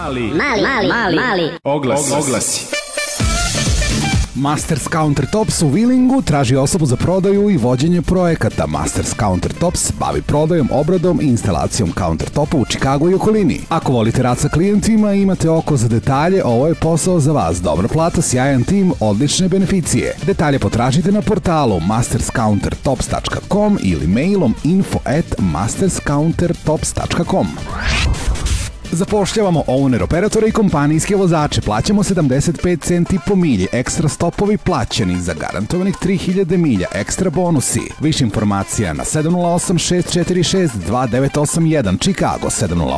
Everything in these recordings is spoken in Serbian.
Mali. Oglasi. Masters Countertops u Willingu traži osobu za prodaju i vođenje projekata. Masters Countertops bavi prodajom, obradom i instalacijom countertopa u Čikagu i okolini. Ako volite rad sa klijentima i imate oko za detalje, ovo je posao za vas. Dobra plata, sjajan tim, odlične beneficije. Detalje potražite na portalu masterscountertops.com ili mailom info@masterscountertops.com. Zapošljavamo owner operatore i kompanijske vozače. Plaćamo 75 centi po milji. Ekstra stopovi plaćeni za garantovanih 3000 milja. Ekstra bonusi. Više informacija na 708-646-2981. Chicago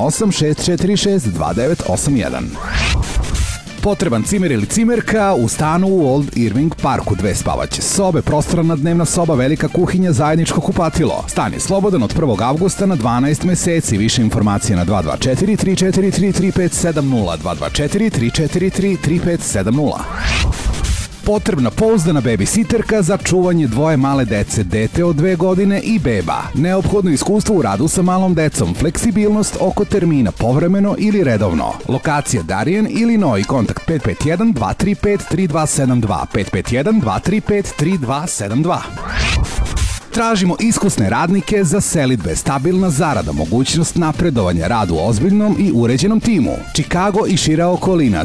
708-646-2981. Potreban cimer ili cimerka u stanu u Old Irving Parku. 2 spavaće sobe, prostorna dnevna soba, velika kuhinja, zajedničko kupatilo. Stan je slobodan od 1. avgusta na 12 meseci. Više informacije na 224-343-3570. 224-343-3570. Potrebna pouzdana babysitterka za čuvanje dvoje male dece, dete od 2 godine i beba. Neophodno iskustvo u radu sa malom decom, fleksibilnost oko termina, povremeno ili redovno. Lokacija Darien, Illinois, kontakt 551-235-3272, 551-235-3272. Tražimo iskusne radnike za selidbe, stabilna zarada, mogućnost napredovanja, rad u ozbiljnom i uređenom timu. Chicago i šira okolina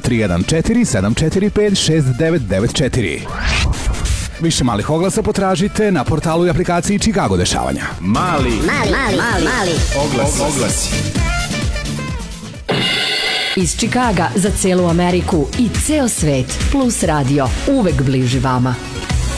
314-745-6994. Više malih oglasa potražite na portalu i aplikaciji Chicago dešavanja. Mali. Oglasi. Iz Čikaga za celu Ameriku i ceo svet. Plus Radio. Uvek bliži vama.